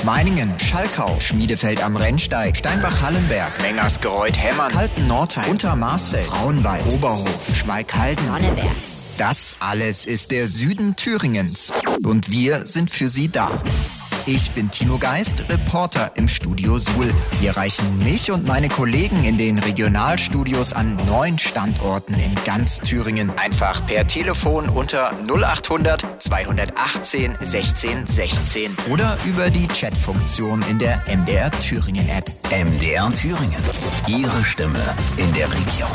Meiningen, Schalkau, Schmiedefeld am Rennsteig, Steinbach-Hallenberg, Mengersgereuth-Hemmern, Kalten-Nordheim, Untermarsfeld, Frauenwald, Oberhof, Schmalkalden, Sonneberg. Das alles ist der Süden Thüringens. Und wir sind für Sie da. Ich bin Tino Geist, Reporter im Studio Suhl. Sie erreichen mich und meine Kollegen in den Regionalstudios an 9 Standorten in ganz Thüringen. Einfach per Telefon unter 0800 218 16 16 oder über die Chatfunktion in der MDR Thüringen App. MDR Thüringen. Ihre Stimme in der Region.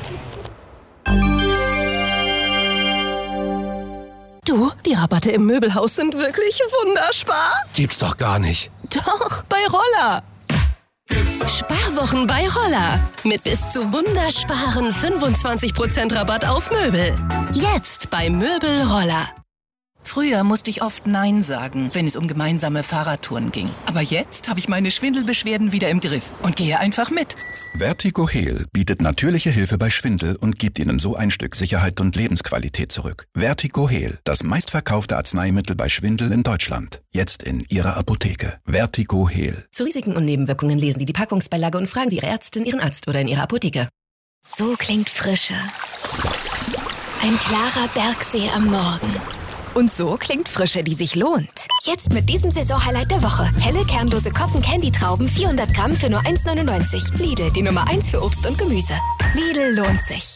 Du, die Rabatte im Möbelhaus sind wirklich wunderbar. Gibt's doch gar nicht. Doch, bei Roller. Sparwochen bei Roller. Mit bis zu wundersparen 25% Rabatt auf Möbel. Jetzt bei Möbel Roller. Früher musste ich oft Nein sagen, wenn es um gemeinsame Fahrradtouren ging. Aber jetzt habe ich meine Schwindelbeschwerden wieder im Griff und gehe einfach mit. Vertigo Heal bietet natürliche Hilfe bei Schwindel und gibt Ihnen so ein Stück Sicherheit und Lebensqualität zurück. Vertigo Heal, das meistverkaufte Arzneimittel bei Schwindel in Deutschland. Jetzt in Ihrer Apotheke. Vertigo Heal. Zu Risiken und Nebenwirkungen lesen Sie die Packungsbeilage und fragen Sie Ihre Ärztin, Ihren Arzt oder in Ihrer Apotheke. So klingt Frische. Ein klarer Bergsee am Morgen. Und so klingt Frische, die sich lohnt. Jetzt mit diesem Saisonhighlight der Woche. Helle, kernlose Cotton-Candy-Trauben, 400 Gramm für nur 1,99. Lidl, die Nummer 1 für Obst und Gemüse. Lidl lohnt sich.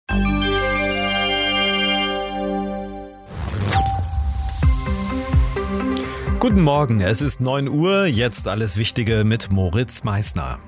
Guten Morgen, es ist 9 Uhr, jetzt alles Wichtige mit Moritz Meissner.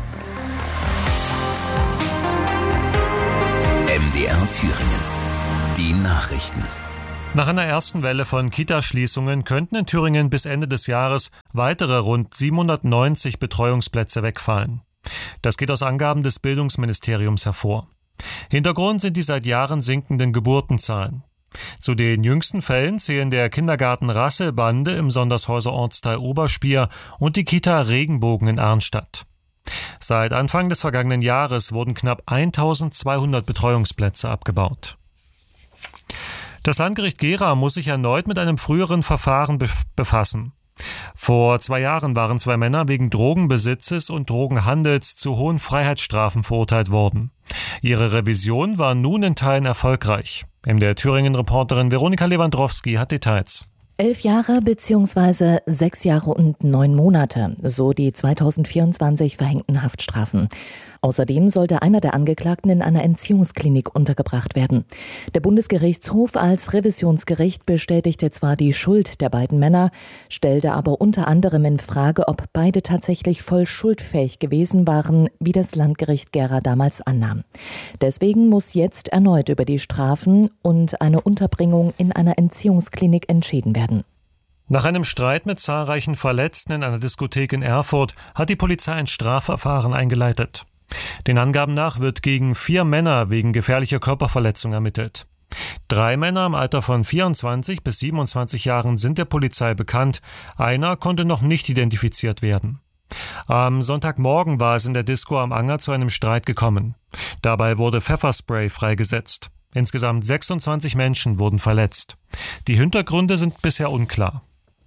MDR Thüringen. Die Nachrichten. Nach einer ersten Welle von Kitaschließungen könnten in Thüringen bis Ende des Jahres weitere rund 790 Betreuungsplätze wegfallen. Das geht aus Angaben des Bildungsministeriums hervor. Hintergrund sind die seit Jahren sinkenden Geburtenzahlen. Zu den jüngsten Fällen zählen der Kindergarten Rasselbande im Sondershäuser Ortsteil Oberspier und die Kita Regenbogen in Arnstadt. Seit Anfang des vergangenen Jahres wurden knapp 1200 Betreuungsplätze abgebaut. Das Landgericht Gera muss sich erneut mit einem früheren Verfahren befassen. Vor 2 Jahren waren 2 Männer wegen Drogenbesitzes und Drogenhandels zu hohen Freiheitsstrafen verurteilt worden. Ihre Revision war nun in Teilen erfolgreich. MDR Thüringen-Reporterin Veronika Lewandowski hat Details. 11 Jahre bzw. 6 Jahre und 9 Monate, so die 2024 verhängten Haftstrafen. Außerdem sollte einer der Angeklagten in einer Entziehungsklinik untergebracht werden. Der Bundesgerichtshof als Revisionsgericht bestätigte zwar die Schuld der beiden Männer, stellte aber unter anderem in Frage, ob beide tatsächlich voll schuldfähig gewesen waren, wie das Landgericht Gera damals annahm. Deswegen muss jetzt erneut über die Strafen und eine Unterbringung in einer Entziehungsklinik entschieden werden. Nach einem Streit mit zahlreichen Verletzten in einer Diskothek in Erfurt hat die Polizei ein Strafverfahren eingeleitet. Den Angaben nach wird gegen 4 Männer wegen gefährlicher Körperverletzung ermittelt. 3 Männer im Alter von 24 bis 27 Jahren sind der Polizei bekannt. Einer konnte noch nicht identifiziert werden. Am Sonntagmorgen war es in der Disco am Anger zu einem Streit gekommen. Dabei wurde Pfefferspray freigesetzt. Insgesamt 26 Menschen wurden verletzt. Die Hintergründe sind bisher unklar.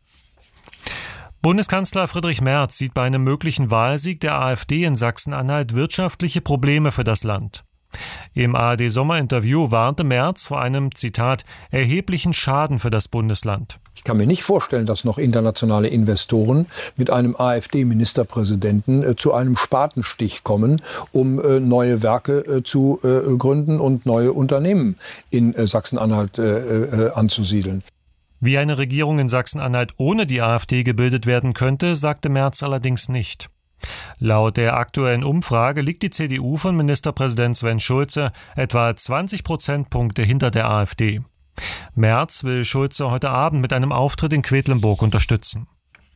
Bundeskanzler Friedrich Merz sieht bei einem möglichen Wahlsieg der AfD in Sachsen-Anhalt wirtschaftliche Probleme für das Land. Im ARD-Sommerinterview warnte Merz vor einem, Zitat, erheblichen Schaden für das Bundesland. Ich kann mir nicht vorstellen, dass noch internationale Investoren mit einem AfD-Ministerpräsidenten zu einem Spatenstich kommen, um neue Werke zu gründen und neue Unternehmen in Sachsen-Anhalt anzusiedeln. Wie eine Regierung in Sachsen-Anhalt ohne die AfD gebildet werden könnte, sagte Merz allerdings nicht. Laut der aktuellen Umfrage liegt die CDU von Ministerpräsident Sven Schulze etwa 20 Prozentpunkte hinter der AfD. Merz will Schulze heute Abend mit einem Auftritt in Quedlinburg unterstützen.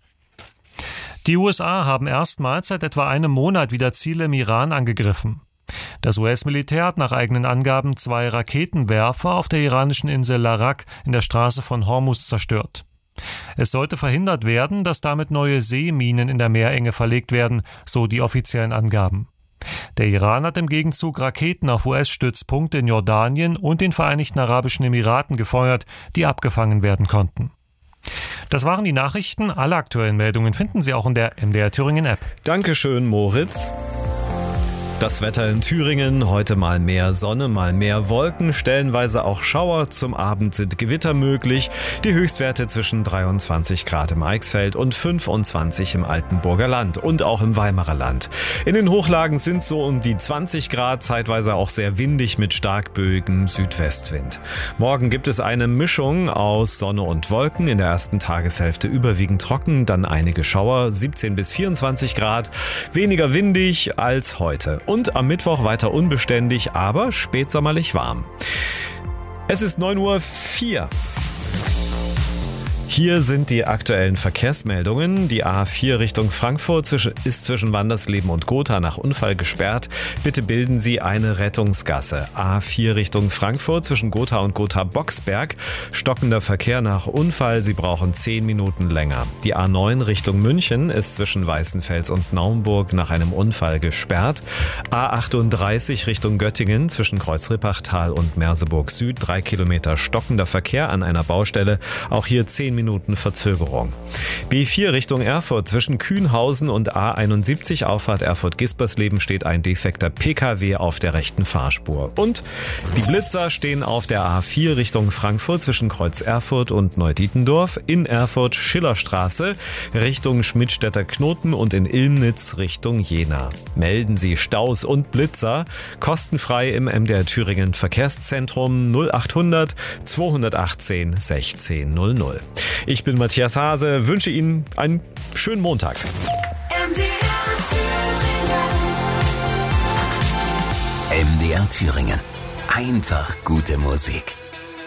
Die USA haben erstmals seit etwa einem Monat wieder Ziele im Iran angegriffen. Das US-Militär hat nach eigenen Angaben 2 Raketenwerfer auf der iranischen Insel Larak in der Straße von Hormuz zerstört. Es sollte verhindert werden, dass damit neue Seeminen in der Meerenge verlegt werden, so die offiziellen Angaben. Der Iran hat im Gegenzug Raketen auf US-Stützpunkte in Jordanien und den Vereinigten Arabischen Emiraten gefeuert, die abgefangen werden konnten. Das waren die Nachrichten. Alle aktuellen Meldungen finden Sie auch in der MDR Thüringen App. Dankeschön, Moritz. Das Wetter in Thüringen, heute mal mehr Sonne, mal mehr Wolken, stellenweise auch Schauer. Zum Abend sind Gewitter möglich. Die Höchstwerte zwischen 23 Grad im Eichsfeld und 25 im Altenburger Land und auch im Weimarer Land. In den Hochlagen sind so um die 20 Grad, zeitweise auch sehr windig mit starkböigem Südwestwind. Morgen gibt es eine Mischung aus Sonne und Wolken, in der ersten Tageshälfte überwiegend trocken, dann einige Schauer, 17 bis 24 Grad, weniger windig als heute. Und am Mittwoch weiter unbeständig, aber spätsommerlich warm. Es ist 9:04 Uhr. Hier sind die aktuellen Verkehrsmeldungen. Die A4 Richtung Frankfurt ist zwischen Wandersleben und Gotha nach Unfall gesperrt. Bitte bilden Sie eine Rettungsgasse. A4 Richtung Frankfurt zwischen Gotha und Gotha-Boxberg. Stockender Verkehr nach Unfall. Sie brauchen 10 Minuten länger. Die A9 Richtung München ist zwischen Weißenfels und Naumburg nach einem Unfall gesperrt. A38 Richtung Göttingen zwischen Kreuzrippachtal und Merseburg Süd. 3 Kilometer stockender Verkehr an einer Baustelle. Auch hier 10 Minuten Verzögerung. B4 Richtung Erfurt zwischen Kühnhausen und A71 Auffahrt Erfurt-Gispersleben steht ein defekter PKW auf der rechten Fahrspur. Und die Blitzer stehen auf der A4 Richtung Frankfurt zwischen Kreuz Erfurt und Neudietendorf, in Erfurt Schillerstraße Richtung Schmidtstädter Knoten und in Ilmnitz Richtung Jena. Melden Sie Staus und Blitzer kostenfrei im MDR Thüringen Verkehrszentrum 0800 218 1600. Ich bin Matthias Hase, wünsche Ihnen einen schönen Montag. MDR Thüringen. Einfach gute Musik.